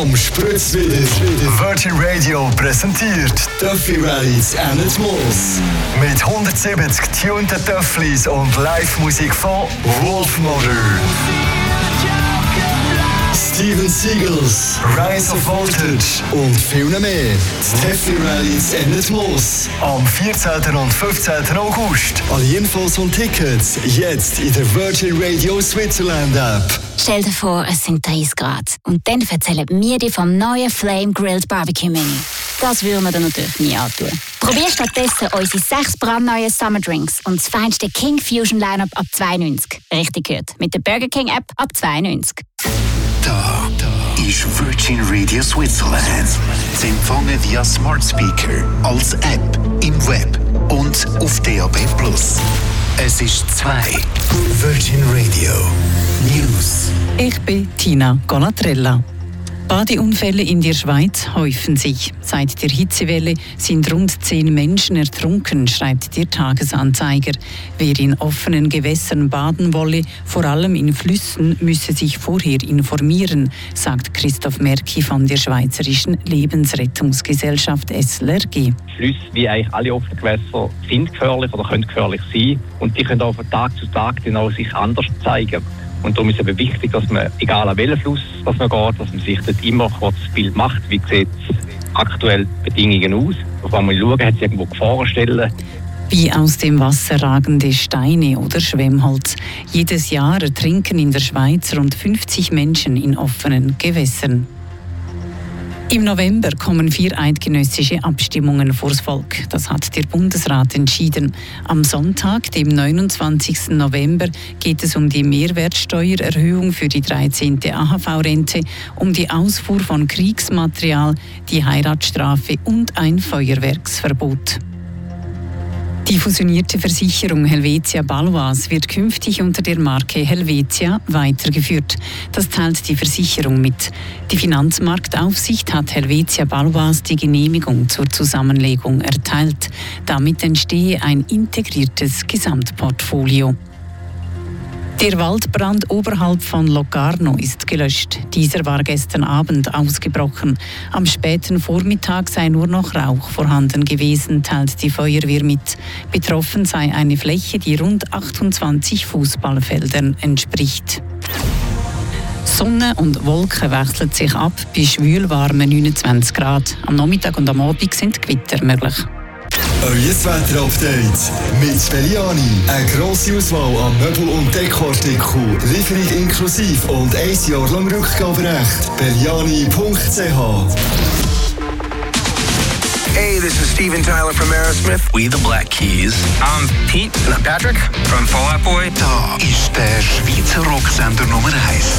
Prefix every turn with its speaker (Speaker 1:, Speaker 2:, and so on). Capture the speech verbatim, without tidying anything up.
Speaker 1: Um spritzt wieder. Virgin Radio präsentiert Töffli Rallies Ennet Moos. Mit hundertsiebzig tunten Töfflis und Live-Musik von Wolfmother, Steven Seagulls, Rise of Voltage und viel mehr. Die Töffli Rallies Ennet Moos. Am vierzehnten und fünfzehnten August. Alle Infos und Tickets jetzt in der Virgin Radio Switzerland App.
Speaker 2: Stell dir vor, es sind dreißig Grad. Und dann erzählen wir dir vom neuen Flame Grilled Barbecue Menü. Das würden wir dir natürlich nie antun. Probier stattdessen unsere sechs brandneuen Summer Drinks und das feinste King Fusion Lineup ab zwei neunzig. Richtig gehört. Mit der Burger King App ab zwei neunzig.
Speaker 3: Da, da ist Virgin Radio Switzerland. Sie empfangen via Smart Speaker, als App, im Web und auf D A B plus. Es ist zwei. Virgin Radio News.
Speaker 4: Ich bin Tina Golatrella. Badeunfälle in der Schweiz häufen sich. Seit der Hitzewelle sind rund zehn Menschen ertrunken, schreibt der Tagesanzeiger. Wer in offenen Gewässern baden wolle, vor allem in Flüssen, müsse sich vorher informieren, sagt Christoph Merki von der Schweizerischen Lebensrettungsgesellschaft S L R G.
Speaker 5: Flüsse, wie eigentlich alle offenen Gewässer, sind gefährlich oder können gefährlich sein. Und die können auch von Tag zu Tag dann auch sich anders zeigen. Und darum ist es eben wichtig, dass man, egal an welchen Fluss dass man geht, dass man sich dort immer ein kurzes Bild macht, wie sieht es aktuell Bedingungen aus. Auf einmal schauen, hat es irgendwo Gefahrenstellen.
Speaker 4: Wie aus dem Wasser ragende Steine oder Schwemmholz. Jedes Jahr ertrinken in der Schweiz rund fünfzig Menschen in offenen Gewässern. Im November kommen vier eidgenössische Abstimmungen vors Volk. Das hat der Bundesrat entschieden. Am Sonntag, dem neunundzwanzigsten November, geht es um die Mehrwertsteuererhöhung für die dreizehnte A H V-Rente, um die Ausfuhr von Kriegsmaterial, die Heiratsstrafe und ein Feuerwerksverbot. Die fusionierte Versicherung Helvetia Baloise wird künftig unter der Marke Helvetia weitergeführt. Das teilt die Versicherung mit. Die Finanzmarktaufsicht hat Helvetia Baloise die Genehmigung zur Zusammenlegung erteilt. Damit entstehe ein integriertes Gesamtportfolio. Der Waldbrand oberhalb von Locarno ist gelöscht. Dieser war gestern Abend ausgebrochen. Am späten Vormittag sei nur noch Rauch vorhanden gewesen, teilt die Feuerwehr mit. Betroffen sei eine Fläche, die rund achtundzwanzig Fußballfeldern entspricht. Sonne und Wolken wechseln sich ab bei schwülwarmen neunundzwanzig Grad. Am Nachmittag und am Abend sind Gewitter möglich.
Speaker 1: Euer Wetter-Update mit Belliani. Eine grosse Auswahl an Möbel- und Dekoartikeln, Lieferung inklusive und ein Jahr lang Rückgaberecht. Belliani punkt c h.
Speaker 6: Hey, this is Steven Tyler from Aerosmith.
Speaker 3: We the Black Keys.
Speaker 6: I'm Pete. And I'm Patrick from Fall Out Boy.
Speaker 3: Da ist der Schweizer Rocksender Nummer eins.